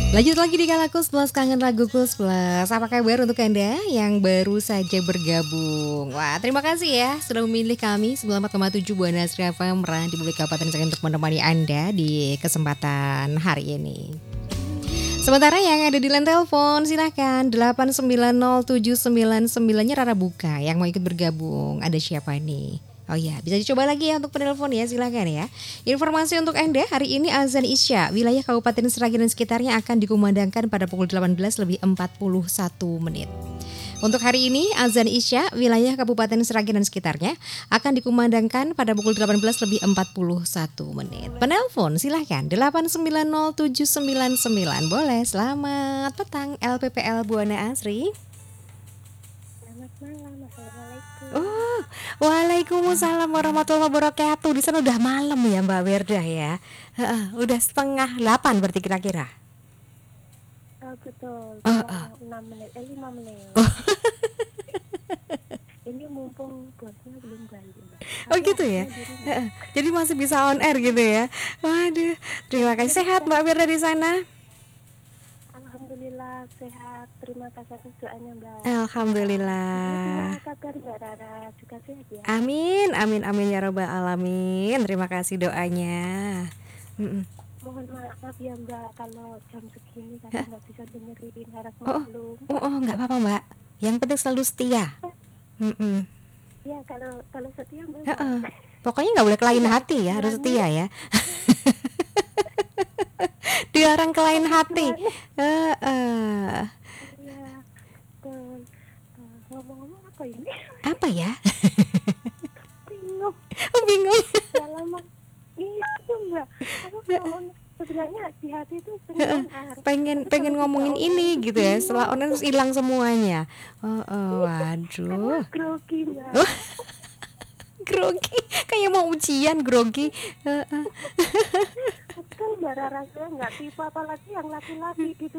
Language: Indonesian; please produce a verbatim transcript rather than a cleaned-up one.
Lanjut lagi di Kalakus Plus Kangen Lagukus Plus. Apa kabar untuk Anda yang baru saja bergabung? Wah, terima kasih ya sudah memilih kami sembilan puluh empat koma tujuh Buana Astri F M Merah di Publik Kabupaten Sragen untuk menemani Anda di kesempatan hari ini. Sementara yang ada di line telepon silahkan delapan sembilan nol tujuh sembilan sembilan-nya Rara buka. Yang mau ikut bergabung ada siapa nih? Oh iya, bisa dicoba lagi ya untuk penelpon ya, silakan ya. Informasi untuk Anda, hari ini azan Isya wilayah Kabupaten Sragen dan sekitarnya akan dikumandangkan pada pukul delapan belas lebih empat puluh satu menit. Untuk hari ini azan Isya wilayah Kabupaten Sragen dan sekitarnya akan dikumandangkan pada pukul delapan belas lebih empat puluh satu menit. Penelpon silahkan delapan sembilan nol tujuh sembilan sembilan. Boleh. Selamat petang L P P L Buana Asri. Selamat malam, assalamualaikum. Oh, waalaikumsalam warahmatullahi wabarakatuh. Di sana udah malam ya Mbak Werdah ya. Heeh, udah setengah delapan berarti kira-kira. Oh, betul, Oh, cuma oh. enam menit, eh lima menit. Oh. Ini mumpung bosnya belum balik, Mbak. Oh Aku gitu ya. harusnya di rumah. Heeh, jadi masih bisa on air gitu ya. Waduh, terima kasih. Sehat Mbak Werdah di sana? Alhamdulillah sehat, terima kasih atas doanya, Mbak. Alhamdulillah. Gimana kabar Mbak Rara? Juga sehat ya? Amin, amin, amin ya robbal alamin. Terima kasih doanya. Mm-mm. Mohon maaf ya Mbak kalau jam segini kadang nggak bisa dengerin, harap Oh, maklum. oh, oh, nggak apa-apa Mbak. Yang penting selalu setia. Mm-mm. Ya kalau kalau setia Mbak. Heeh. Pokoknya nggak boleh kelain hati ya, harus setia ya. Dilarang kelain hati. Heeh. Iya, betul. Eh, ngomong-ngomong apa ini? Apa ya? Bingung. Oh, bingung. Lama iya tuh Mbak, aku kalau sebenarnya di hati itu pengen pengen pengen ngomongin ini gitu ya, setelah on terus hilang semuanya. Oh, oh waduh. Grogi Mbak. Oh, grogi kayak mau ujian grogi. Betul Mbak Rara, saya nggak tipe apalagi yang laki-laki gitu